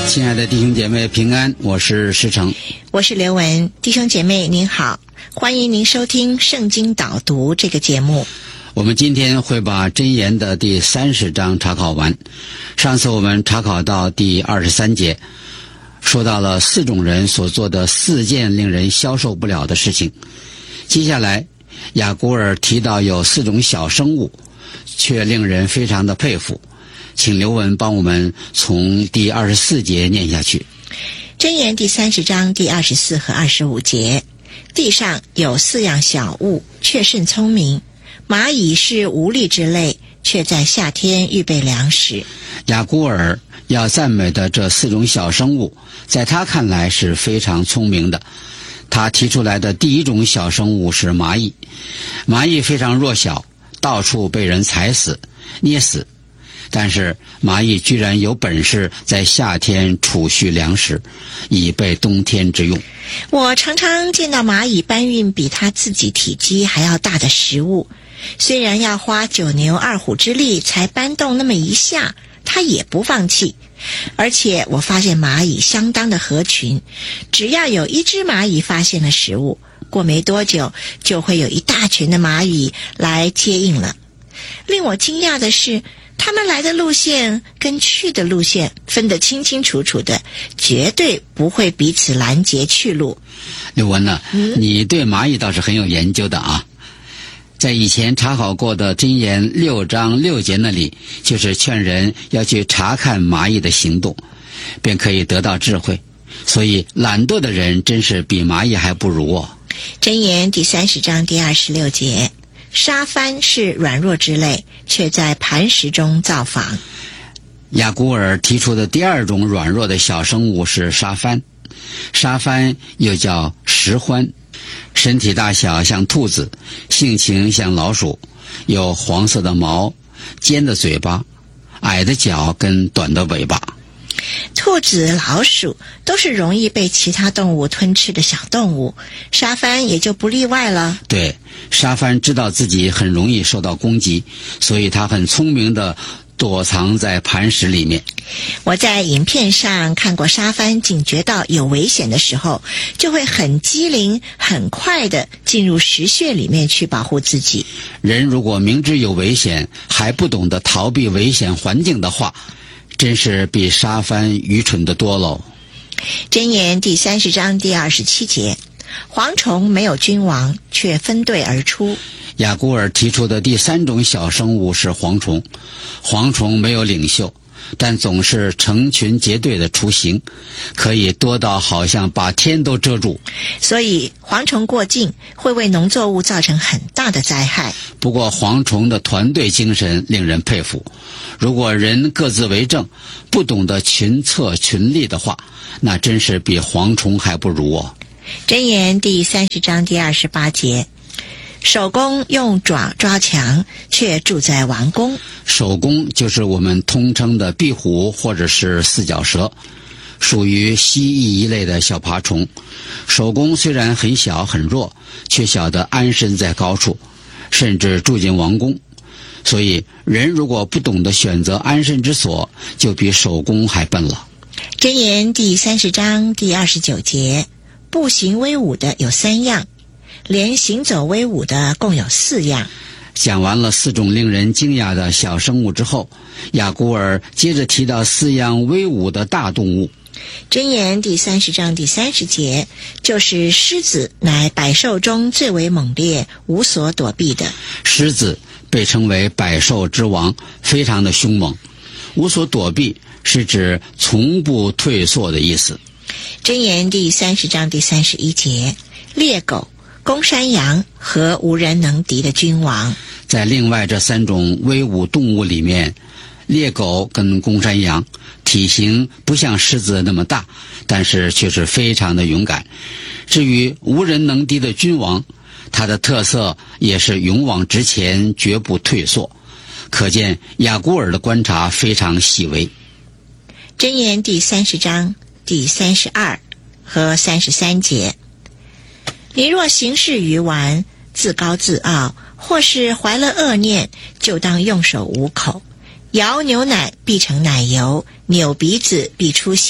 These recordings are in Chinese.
亲爱的弟兄姐妹平安，我是施成， 我是刘文。弟兄姐妹您好，欢迎您收听圣经导读这个节目。 我们今天会把箴言的第30章查考完。上次我们查考到第23节，说到了4种人所做的4件令人消受不了的事情。接下来雅古尔提到有4种小生物，却令人非常的佩服。请刘文帮我们从第24节念下去。 箴言第30章第24和25节，地上有4样小物，却甚聪明。蚂蚁是无力之类，却在夏天预备粮食。 雅古尔要赞美的这4种小生物，在他看来是非常聪明的。他提出来的第一种小生物是蚂蚁。蚂蚁非常弱小，到处被人踩死、捏死。但是蚂蚁居然有本事在夏天储蓄粮食，以备冬天之用。 我常常见到蚂蚁搬运比它自己体积还要大的食物，虽然要花9牛2虎之力才搬动那么一下，它也不放弃。而且我发现蚂蚁相当的合群，只要有一只蚂蚁发现了食物，过没多久就会有一大群的蚂蚁来接应了。令我惊讶的是，他们来的路线跟去的路线分得清清楚楚的，绝对不会彼此拦截去路。 刘文呢，你对蚂蚁倒是很有研究的啊。在以前查考过的箴言6章6节那里，就是劝人要去查看蚂蚁的行动，便可以得到智慧。所以懒惰的人真是比蚂蚁还不如哦。 箴言第30章第26节，沙帆是软弱之类，却在磐石中造房。 雅古尔提出的第2种软弱的小生物是沙帆。沙帆又叫石獾，身体大小像兔子，性情像老鼠，有黄色的毛，尖的嘴巴，矮的脚跟短的尾巴。 兔子、老鼠都是容易被其他动物吞吃的小动物，沙帆也就不例外了。 对，沙帆知道自己很容易受到攻击，所以他很聪明地躲藏在磐石里面。 我在影片上看过沙帆警觉到有危险的时候，就会很机灵很快地进入石穴里面去保护自己。 人如果明知有危险还不懂得逃避危险环境的话，真是比沙帆愚蠢得多喽。 箴言第30章第27节，蝗虫没有君王，却分队而出。 雅古尔提出的第3种小生物是蝗虫。蝗虫没有领袖，但总是成群结队的出行，可以多到好像把天都遮住。 所以蝗虫过境会为农作物造成很大的灾害。 不过蝗虫的团队精神令人佩服。如果人各自为政，不懂得群策群力的话，那真是比蝗虫还不如哦。 箴言第30章第28节，守宫用爪抓墙，却住在王宫。 守宫就是我们通称的壁虎或者是四脚蛇，属于蜥蜴一类的小爬虫。守宫虽然很小很弱，却晓得安身在高处，甚至住进王宫。所以人如果不懂得选择安身之所，就比守宫还笨了。 箴言第30章第29节，步行威武的有3样，连行走威武的共有4样。 讲完了4种令人惊讶的小生物之后，雅古尔接着提到4样威武的大动物。 箴言第30章第30节，就是狮子乃百兽中最为猛烈，无所躲避的。 狮子被称为百兽之王，非常的凶猛。无所躲避是指从不退缩的意思。 箴言第30章第31节，猎狗、公山羊和无人能敌的君王。 在另外这3种威武动物里面，猎狗跟公山羊体型不像狮子那么大，但是却是非常的勇敢。至于无人能敌的君王，他的特色也是勇往直前，绝不退缩。可见雅古尔的观察非常细微。 箴言第30章第32和33节，你若行事愚顽，自高自傲，或是怀了恶念，就当用手捂口。摇牛奶必成奶油，扭鼻子必出血，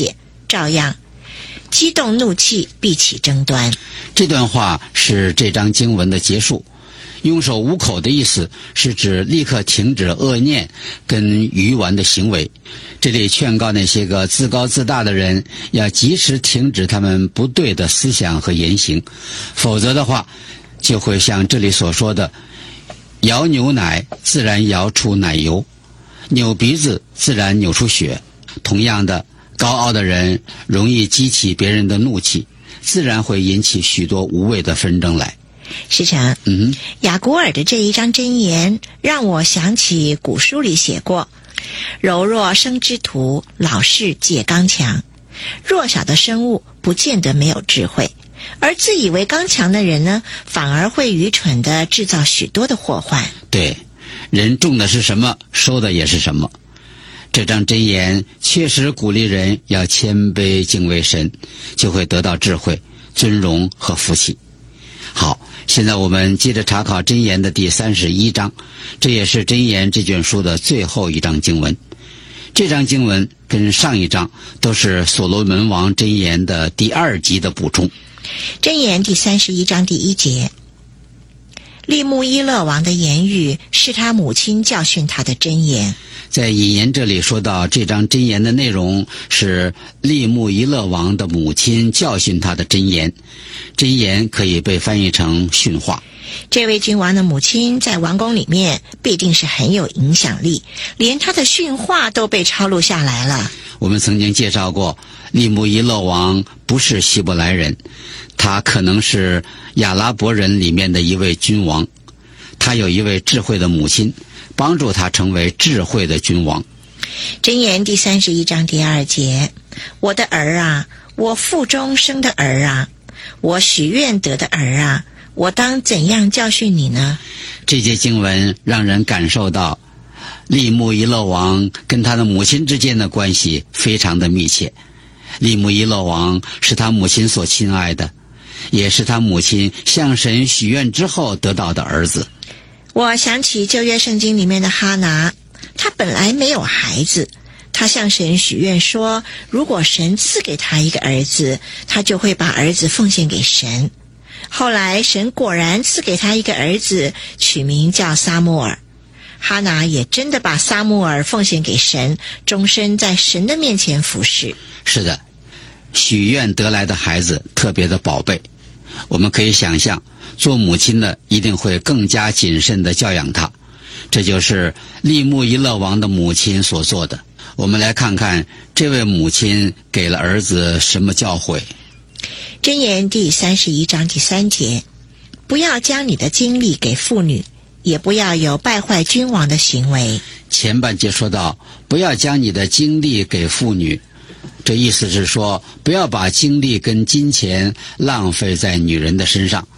照样激动怒气，必起争端。 这段话是这章经文的结束。用手捂口的意思是指立刻停止恶念跟愚顽的行为。这里劝告那些个自高自大的人，要及时停止他们不对的思想和言行，否则的话就会像这里所说的，摇牛奶自然摇出奶油，扭鼻子自然扭出血。同样的，高傲的人容易激起别人的怒气，自然会引起许多无谓的纷争来。 师长，雅古尔的这一章箴言让我想起古书里写过，柔弱生之徒，老是借刚强。弱小的生物不见得没有智慧，而自以为刚强的人呢，反而会愚蠢地制造许多的祸患。 对，人种的是什么，收的也是什么。这章箴言确实鼓励人要谦卑敬畏神，就会得到智慧、尊荣和福气。好，现在我们接着查考箴言的第31章，这也是箴言这卷书的最后一章经文。这章经文跟上一章都是所罗门王箴言的第2集的补充。 箴言第31章第1节，利木伊勒王的言语是他母亲教训他的箴言。 在引言这里说到，这章箴言的内容是利木伊勒王的母亲教训他的箴言。箴言可以被翻译成训话。 这位君王的母亲在王宫里面必定是很有影响力，连他的训话都被抄录下来了。 我们曾经介绍过，利木伊勒王不是希伯来人，他可能是亚拉伯人里面的一位君王。他有一位智慧的母亲，帮助他成为智慧的君王。 箴言第31章第2节，我的儿啊，我腹中生的儿啊，我许愿得的儿啊，我当怎样教训你呢？ 这节经文让人感受到利木伊勒王跟他的母亲之间的关系非常的密切。利木伊勒王是他母亲所亲爱的，也是他母亲向神许愿之后得到的儿子。 我想起旧约圣经里面的哈拿，他本来没有孩子，他向神许愿说，如果神赐给他一个儿子，他就会把儿子奉献给神。后来神果然赐给他一个儿子，取名叫撒母耳。哈拿也真的把撒母耳奉献给神，终身在神的面前服侍。 是的，许愿得来的孩子特别的宝贝。我们可以想象，做母亲的一定会更加谨慎地教养他。这就是利木伊勒王的母亲所做的。我们来看看这位母亲给了儿子什么教诲。 箴言第31章第3节，不要将你的精力给妇女，也不要有败坏君王的行为。 前半节说到，不要将你的精力给妇女，这意思是说，不要把精力跟金钱浪费在女人的身上。